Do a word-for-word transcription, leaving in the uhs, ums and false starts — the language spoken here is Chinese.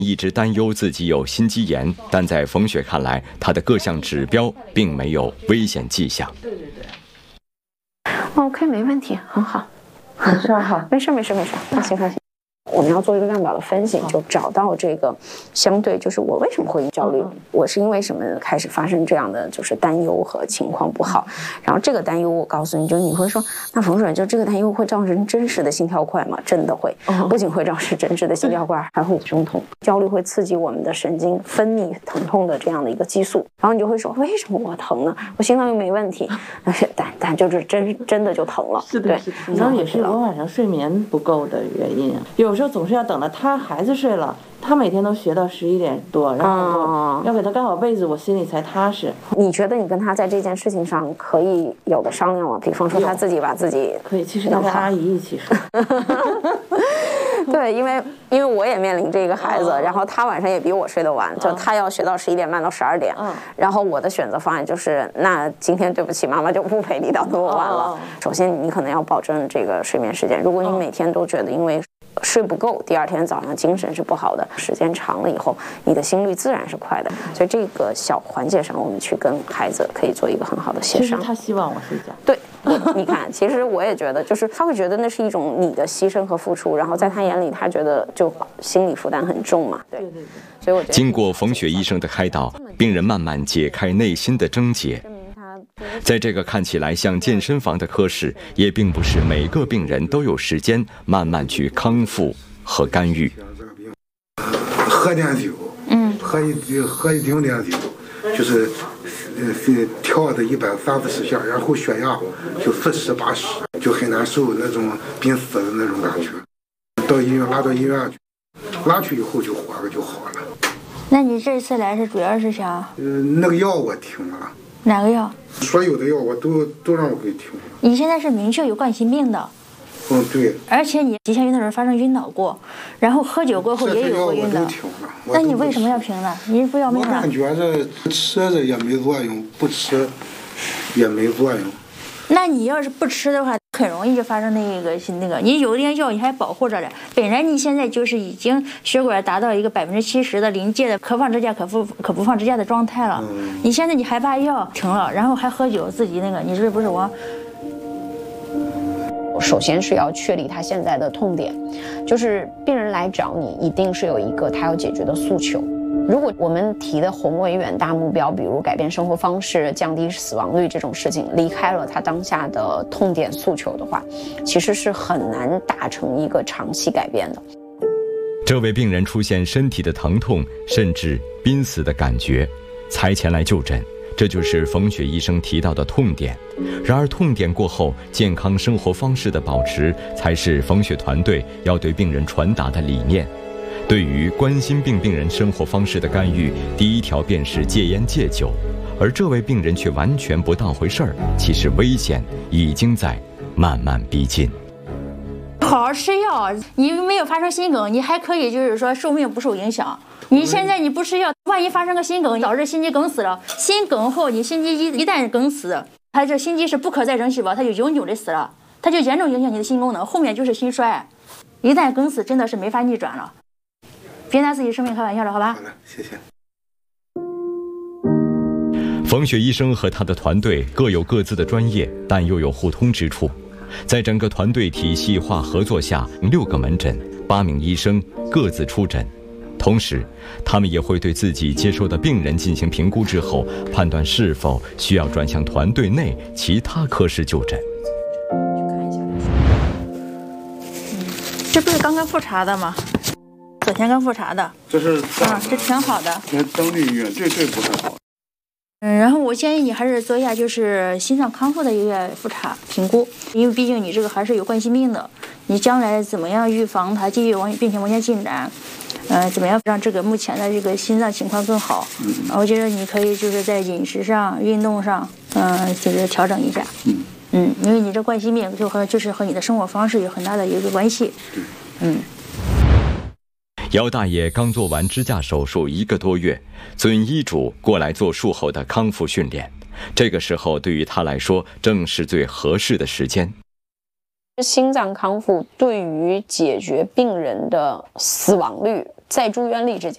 一直担忧自己有心肌炎，但在冯雪看来，她的各项指标并没有危险迹象。 对对对。 OK， 没问题，很好。 没事哈， 没事没事没事，放心放心。我们要做一个量表的分析，就找到这个相对，就是我为什么会焦虑，我是因为什么开始发生这样的就是担忧和情况不好。然后这个担忧，我告诉你，就是你会说，那冯主任，就这个担忧会造成真实的心跳快吗？真的会，不仅会造成真实的心跳快，还会胸痛。焦虑会刺激我们的神经分泌疼痛的这样的一个激素，然后你就会说，为什么我疼呢？我心脏又没问题，但但就是真真的就疼了。 是的，是的，可能也是我晚上睡眠不够的原因啊。有时候总是要等到他孩子睡了，他每天都学到十一点多，然后要给他盖好被子，我心里才踏实。 你觉得你跟他在这件事情上可以有的商量吗？比方说他自己把自己可以，其实他跟阿姨一起睡。 对，因为因为我也面临这个孩子，然后他晚上也比我睡得晚，就他要学到十一点半到十二点，然后我的选择方案就是，那今天对不起，妈妈就不陪你到那么晚了。首先，你可能要保证这个睡眠时间。如果你每天都觉得因为睡不够，第二天早上精神是不好的，时间长了以后，你的心率自然是快的。所以这个小环节上，我们去跟孩子可以做一个很好的协商。 其实他希望我睡觉。 对，我你看，其实我也觉得，就是他会觉得那是一种你的牺牲和付出，然后在他眼里，他觉得就心理负担很重嘛。对对对。所以我觉得， 经过冯雪医生的开导，病人慢慢解开内心的症结。在这个看起来像健身房的科室，也并不是每个病人都有时间慢慢去康复和干预。 喝点酒，嗯，喝一喝一丁点酒，就是呃跳的一百三四十下，然后血压就四十八十，就很难受，那种濒死的那种感觉。到医院拉到医院去，拉去以后就活了就好了。 那你这次来是主要是想？ 呃，那个药我停了。 哪个药？ 所有的药我都都让我给停了。 你现在是明确有冠心病的。 嗯，对。 而且你急性晕的时候发生晕倒过，然然后喝酒过后也有过晕倒。那你为什么要停了？你不要命了？ 我感觉着吃着也没作用，不吃也没作用。 那你要是不吃的话，很容易就发生那个那个。你有点药你还保护着了，本来你现在就是已经血管达到一个百分之七十的临界的可放支架可不可不放支架的状态了。嗯、你现在你还把药停了，然后还喝酒，自己那个，你是不是我？ 首先是要确立他现在的痛点，就是病人来找你，一定是有一个他要解决的诉求。如果我们提的宏伟远大目标，比如改变生活方式、降低死亡率这种事情，离开了他当下的痛点诉求的话，其实是很难达成一个长期改变的。 这位病人出现身体的疼痛，甚至濒死的感觉，才前来就诊，这就是冯雪医生提到的痛点。然而痛点过后，健康生活方式的保持，才是冯雪团队要对病人传达的理念。对于冠心病病人生活方式的干预，第一条便是戒烟戒酒，而这位病人却完全不当回事儿。其实危险已经在慢慢逼近。 好好吃药，你没有发生心梗，你还可以就是说寿命不受影响。你现在你不吃药，万一发生个心梗，导致心肌梗死了，心梗后你心肌一一旦梗死，它这心肌是不可再生细胞，它就永久的死了，它就严重影响你的心功能，后面就是心衰。一旦梗死，真的是没法逆转了。别拿自己生命开玩笑了，好吧？ 好的，谢谢。 冯雪医生和他的团队各有各自的专业，但又有互通之处。在整个团队体系化合作下，六个门诊，八名医生各自出诊。同时，他们也会对自己接收的病人进行评估之后，判断是否需要转向团队内其他科室就诊。 这不是刚刚复查的吗？昨天刚复查的。 这是啊，这挺好的。 登记医院，这这不太好。 嗯，然后我建议你还是做一下就是心脏康复的一个复查评估，因为毕竟你这个还是有冠心病的，你将来怎么样预防它继续往病情往前进展，呃，怎么样让这个目前的这个心脏情况更好？嗯，我觉得你可以就是在饮食上、运动上，嗯、呃，就是调整一下。嗯嗯，因为你这冠心病就和就是和你的生活方式有很大的一个关系。嗯。 姚大爷刚做完支架手术一个多月，遵医嘱过来做术后的康复训练。这个时候对于他来说正是最合适的时间。 心脏康复对于解决病人的死亡率在住院率之间